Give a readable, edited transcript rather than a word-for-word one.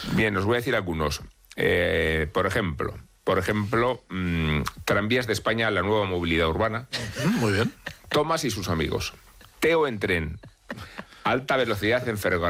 Bien, os voy a decir algunos. Por ejemplo, Tranvías de España, la nueva movilidad urbana. Muy bien. Tomás y sus amigos. Teo en tren. Alta velocidad en ferrocarril.